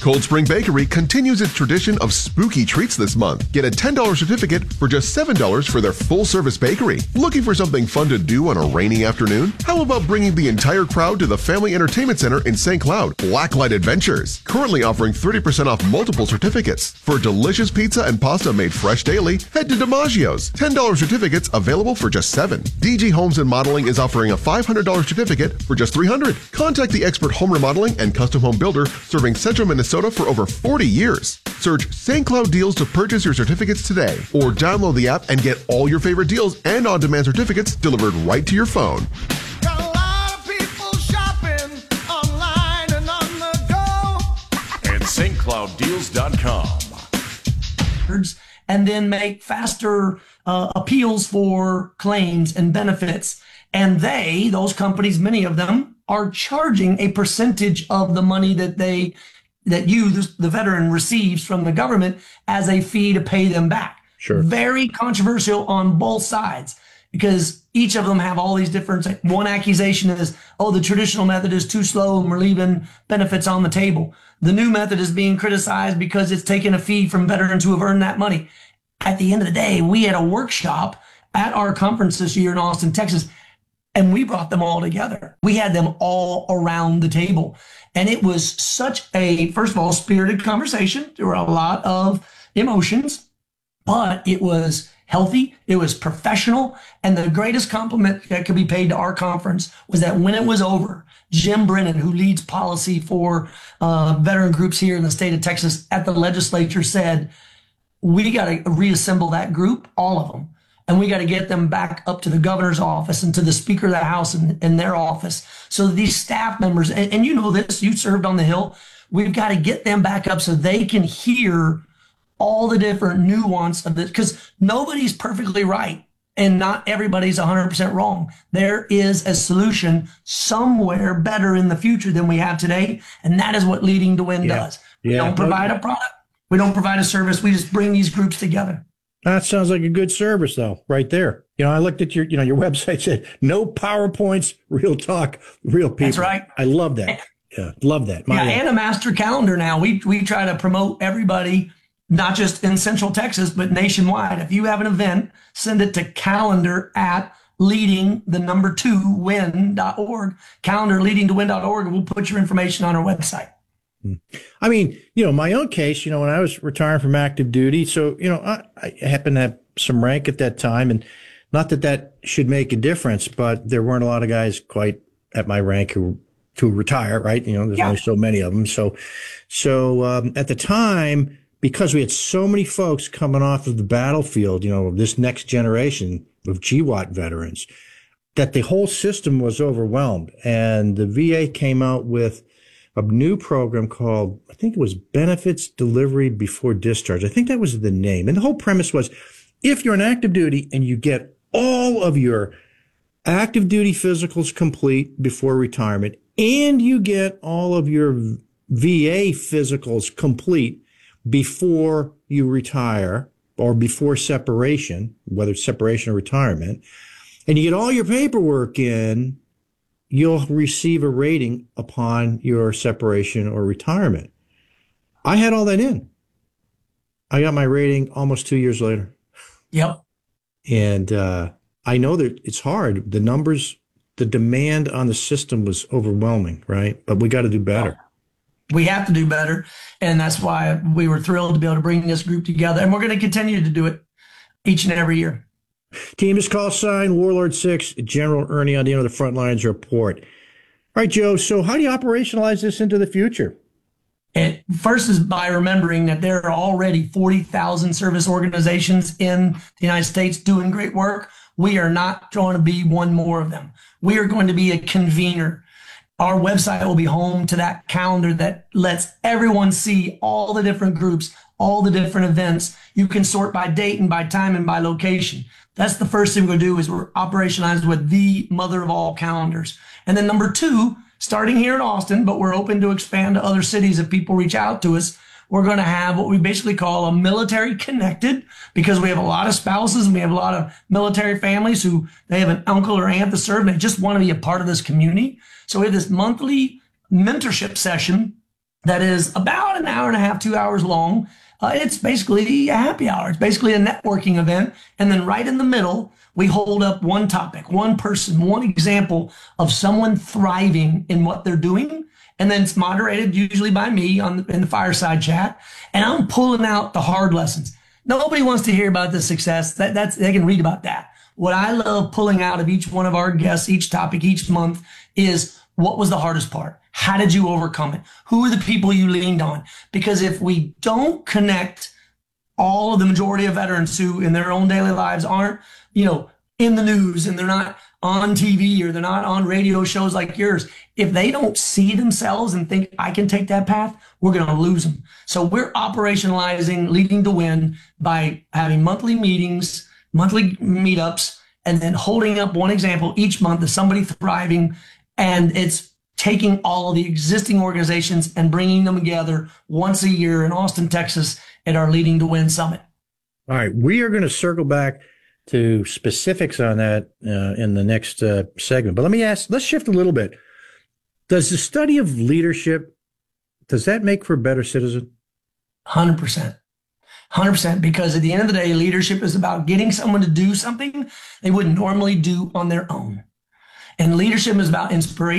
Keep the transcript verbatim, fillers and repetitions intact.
Cold Spring Bakery continues its tradition of spooky treats this month. Get a ten dollars certificate for just seven dollars for their full-service bakery. Looking for something fun to do on a rainy afternoon? How about bringing the entire crowd to the Family Entertainment Center in Saint Cloud, Blacklight Adventures? Currently offering thirty percent off multiple certificates. For delicious pizza and pasta made fresh daily, head to DiMaggio's. ten dollars certificates available for just seven dollars. D G Homes and Modeling is offering a five hundred dollars certificate for just three hundred dollars. Contact the expert home remodeling and custom home builder serving Central Minnesota for over forty years. Search Saint Cloud Deals to purchase your certificates today, or download the app and get all your favorite deals and on-demand certificates delivered right to your phone. Got a lot of people shopping online and on the go at St Cloud Deals dot com. And then make faster uh, appeals for claims and benefits. And they, those companies, many of them, are charging a percentage of the money that they, that you, the veteran, receives from the government as a fee to pay them back. Sure. Very controversial on both sides, because each of them have all these different, one accusation is, oh, the traditional method is too slow and we're leaving benefits on the table. The new method is being criticized because it's taking a fee from veterans who have earned that money. At the end of the day, we had a workshop at our conference this year in Austin, Texas, and we brought them all together. We had them all around the table. And it was such a, first of all, spirited conversation. There were a lot of emotions, but it was healthy. It was professional. And the greatest compliment that could be paid to our conference was that when it was over, Jim Brennan, who leads policy for uh, veteran groups here in the state of Texas at the legislature, said, we got to reassemble that group, all of them. And we got to get them back up to the governor's office and to the Speaker of the House and in their office. So these staff members, and, and you know this, you served on the Hill, we've got to get them back up so they can hear all the different nuance of this, because nobody's perfectly right and not everybody's one hundred percent wrong. There is a solution somewhere better in the future than we have today, and that is what Leading to Win yeah. does. We yeah. don't provide a product. We don't provide a service. We just bring these groups together. That sounds like a good service, though, right there. You know, I looked at your, you know, your website said no PowerPoints, real talk, real people. That's right. I love that. Yeah, love that. My yeah, life. and a master calendar now. We we try to promote everybody, not just in Central Texas, but nationwide. If you have an event, send it to calendar at leading the number two win dot org, calendar leading to win dot org, and we'll put your information on our website. I mean, you know, my own case, you know, when I was retiring from active duty, so, you know, I, I happened to have some rank at that time, and not that that should make a difference, but there weren't a lot of guys quite at my rank who to retire, right? You know, there's yeah. only so many of them. So, so um, at the time, because we had so many folks coming off of the battlefield, you know, this next generation of G WAT veterans, that the whole system was overwhelmed, and the V A came out with a new program called, I think it was Benefits Delivery Before Discharge. I think that was the name. And the whole premise was, if you're on active duty and you get all of your active duty physicals complete before retirement, and you get all of your V A physicals complete before you retire or before separation, whether it's separation or retirement, and you get all your paperwork in, you'll receive a rating upon your separation or retirement. I had all that in. I got my rating almost two years later. Yep. And uh, I know that it's hard. The numbers, the demand on the system was overwhelming, right? But we got to do better. We have to do better. And that's why we were thrilled to be able to bring this group together. And we're going to continue to do it each and every year. Team is call sign Warlord six, General Ernie on the end of the front lines report. All right, Joe, so how do you operationalize this into the future? It first is by remembering that there are already forty thousand service organizations in the United States doing great work. We are not going to be one more of them. We are going to be a convener. Our website will be home to that calendar that lets everyone see all the different groups, all the different events. You can sort by date and by time and by location. That's the first thing we're going to do, is we're operationalized with the mother of all calendars. And then number two, starting here in Austin, but we're open to expand to other cities if people reach out to us, we're going to have what we basically call a military connected, because we have a lot of spouses and we have a lot of military families who they have an uncle or aunt that served and they just want to be a part of this community. So we have this monthly mentorship session that is about an hour and a half, two hours long. Uh, it's basically a happy hour. It's basically a networking event. And then right in the middle, we hold up one topic, one person, one example of someone thriving in what they're doing. And then it's moderated usually by me on the, in the fireside chat. And I'm pulling out the hard lessons. Nobody wants to hear about the success. That, that's, they can read about that. What I love pulling out of each one of our guests, each topic, each month is what was the hardest part? How did you overcome it? Who are the people you leaned on? Because if we don't connect all of the majority of veterans who in their own daily lives aren't, you know, in the news and they're not on T V or they're not on radio shows like yours, if they don't see themselves and think I can take that path, we're going to lose them. So we're operationalizing Leading to Win by having monthly meetings, monthly meetups, and then holding up one example each month of somebody thriving. And it's taking all of the existing organizations and bringing them together once a year in Austin, Texas at our Leading to Win Summit. All right. We are going to circle back to specifics on that uh, in the next uh, segment. But let me ask, let's shift a little bit. Does the study of leadership, does that make for a better citizen? one hundred percent. one hundred percent. Because at the end of the day, leadership is about getting someone to do something they wouldn't normally do on their own. And leadership is about inspiration.